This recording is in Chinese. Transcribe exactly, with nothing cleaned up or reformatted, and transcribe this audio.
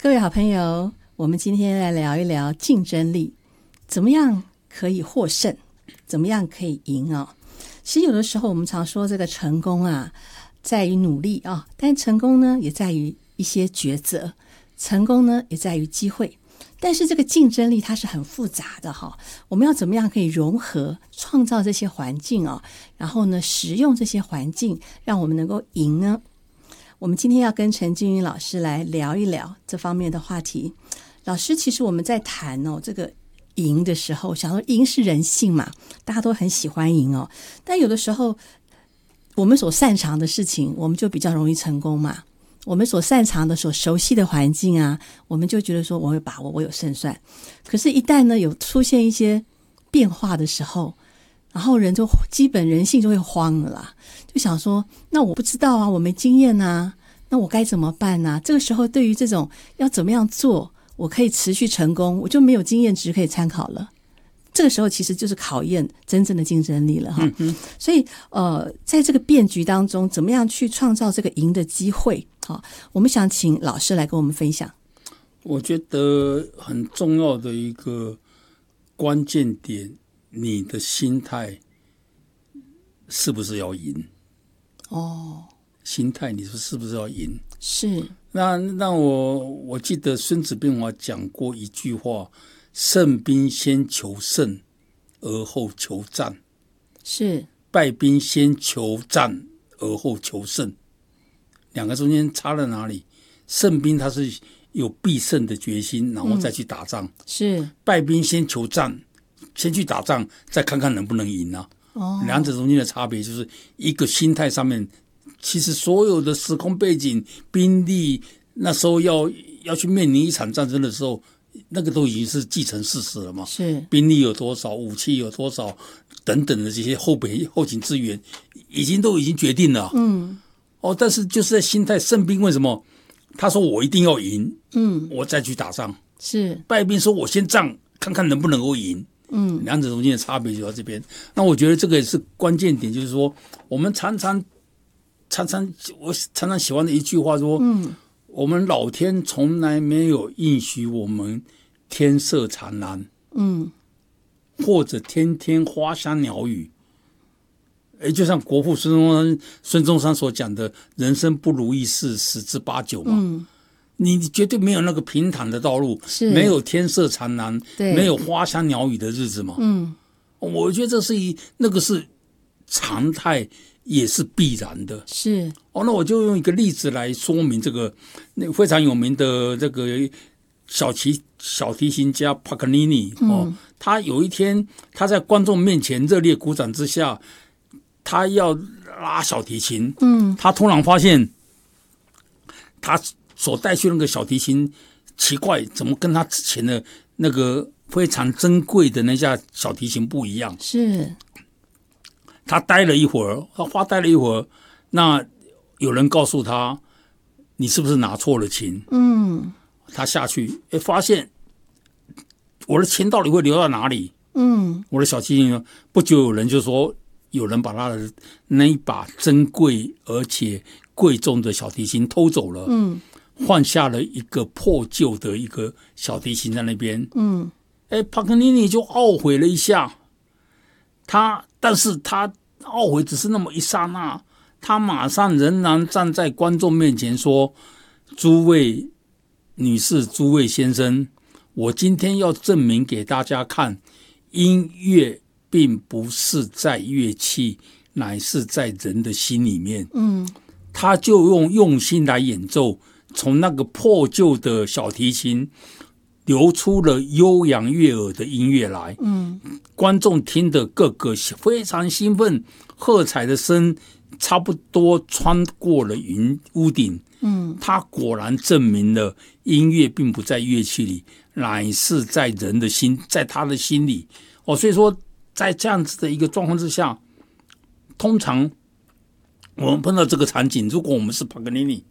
各位好朋友，我们今天来聊一聊竞争力，怎么样可以获胜，怎么样可以赢啊？其实有的时候我们常说这个成功啊，在于努力啊，但成功呢也在于一些抉择，成功呢也在于机会。但是这个竞争力它是很复杂的哈，我们要怎么样可以融合创造这些环境啊，然后呢使用这些环境让我们能够赢呢？我们今天要跟陈金云老师来聊一聊这方面的话题。老师，其实我们在谈哦这个赢的时候，想说赢是人性嘛，大家都很喜欢赢哦，但有的时候我们所擅长的事情我们就比较容易成功嘛，我们所擅长的所熟悉的环境啊，我们就觉得说我有把握，我有胜算。可是一旦呢有出现一些变化的时候，然后人就基本人性就会慌了啦，就想说那我不知道啊，我没经验啊，那我该怎么办啊？这个时候对于这种要怎么样做我可以持续成功，我就没有经验值可以参考了。这个时候其实就是考验真正的竞争力了哈。嗯、所以呃，在这个变局当中，怎么样去创造这个赢的机会？好，我们想请老师来跟我们分享。 我觉得很重要的一个关键点，你的心态是不是要赢？哦，心态你说是不是要赢？ 是。 那那我我记得《孙子兵法》讲过一句话：胜兵先求胜，而后求战； 是败兵先求战，而后求胜。两个中间差在哪里？胜兵他是有必胜的决心，然后再去打仗；嗯、 是败兵先求战，先去打仗，再看看能不能赢啊。哦，两者中间的差别就是一个心态上面。其实所有的时空背景、兵力，那时候要要去面临一场战争的时候，那个都已经是既成事实了嘛。 是兵力有多少，武器有多少，等等的这些后备后勤资源，已经都已经决定了。嗯，哦，但是就是在心态，胜兵为什么？他说我一定要赢，嗯，我再去打仗。 是败兵说我先战，看看能不能够赢。嗯，两者中间的差别就在这边。那我觉得这个也是关键点，就是说我们常常。常常我常常喜欢的一句话说，嗯，我们老天从来没有应许我们天色常蓝，嗯，或者天天花香鸟语。诶，就像国父孙中山孙中山所讲的，人生不如意事十之八九嘛。嗯，你绝对没有那个平坦的道路， 是没有天色常蓝，没有花香鸟语的日子嘛。嗯，我觉得这是一那个是常态。也是必然的， 是哦。那我就用一个例子来说明这个，那非常有名的这个小提小提琴家帕格尼尼哦、嗯，他有一天他在观众面前热烈鼓掌之下，他要拉小提琴，嗯，他突然发现他所带去那个小提琴奇怪，怎么跟他之前的那个非常珍贵的那架小提琴不一样？ 是。 他待了一会儿，他发呆了一会儿，那有人告诉他，你是不是拿错了琴？嗯，他下去，哎，发现我的琴到底会流到哪里？嗯，我的小提琴，不久有人就说，有人把他的那一把珍贵而且贵重的小提琴偷走了，嗯，换下了一个破旧的一个小提琴在那边，嗯，哎，帕格尼尼就懊悔了一下。他，但是他懊悔只是那么一刹那，他马上仍然站在观众面前说：“诸位女士，诸位先生，我今天要证明给大家看，音乐并不是在乐器，乃是在人的心里面。”嗯，他就用用心来演奏，从那个破旧的小提琴流出了悠扬悦耳的音乐来，嗯，观众听得个个非常兴奋，喝彩的声差不多穿过了云屋顶，嗯，他果然证明了音乐并不在乐器里，乃是在人的心，在他的心里。哦，所以说在这样子的一个状况之下，通常我们碰到这个场景，如果我们是帕格尼尼，